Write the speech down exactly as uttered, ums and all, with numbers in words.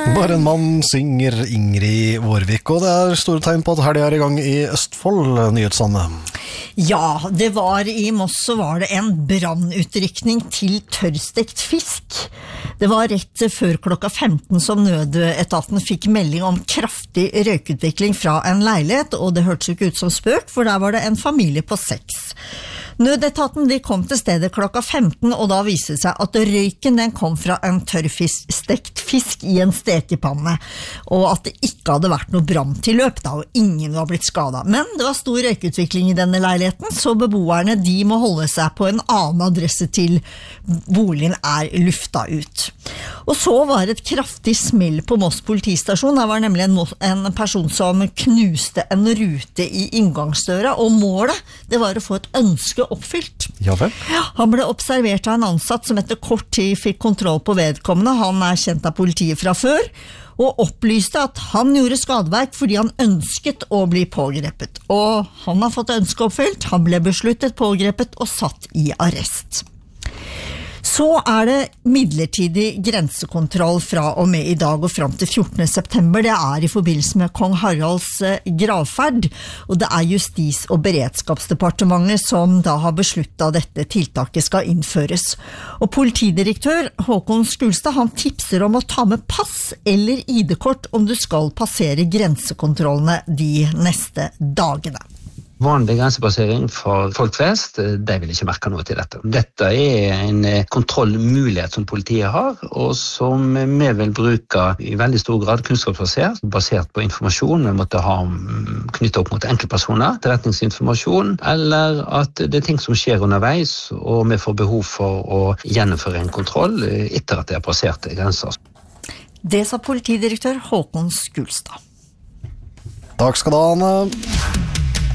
Bare en mann synger Ingrid Vårvik, og det er store tegn på at helgen er i gang i Østfold, nyhetsanne. Ja, det var i Moss så var det en brannutrykning til tørrstekt fisk. Det var rett før klokka femten som nødetaten fikk melding om kraftig røykutvikling fra en leilighet, og det hørtes jo ikke ut som spøk, for der var det en familie på seks. Nødetaten de kom til stedet klokka femten, og da viste det seg at røyken den kom fra en tørrfisk, stekt fisk i en stekepanne, og at det ikke hadde vært noe branntilløp da, og ingen var blitt skadet. Men det var stor røykutvikling i denne leiligheten, så beboerne de må holde seg på en annen adresse til boligen er lufta ut. Og så var det et kraftig smell på Moss politistasjon. Det var nemlig en, en person som knuste en rute i inngangsdøra, og målet det var å få et ønske oppfylt. Ja vel. Han ble observert av en ansatt som etter kort tid fikk kontroll på vedkommende. Han er kjent av politiet fra før, og opplyste at han gjorde skadeverk fordi han ønsket å bli pågrepet. Og han har fått ønske oppfylt, han ble besluttet pågrepet og satt i arrest. Så er det midlertidig grensekontroll fra og med i dag og frem til fjortende september. Det er i forbindelse med kong Haralds gravferd, og det er Justis- og beredskapsdepartementet som da har besluttet at dette tiltaket skal innføres. Og politidirektør Håkon Skulstad, han tipser om å ta med pass eller I D-kort om du skal passere grensekontrollene de neste dagene. Vanlig grensepassering for folk flest, de vil ikke merke noe til dette. Dette er en kontrollmulighet som politiet har, og som vi vil bruke i veldig stor grad kunnskapsbasert, basert på informasjon vi måtte ha knyttet opp mot enkeltpersoner, etterretningsinformasjon, eller at det er ting som skjer underveis, og vi får behov for å gjennomføre en kontroll etter at det er passert grenser. Det sa politidirektør Håkon Skulstad. Takk skal du ha, Anne.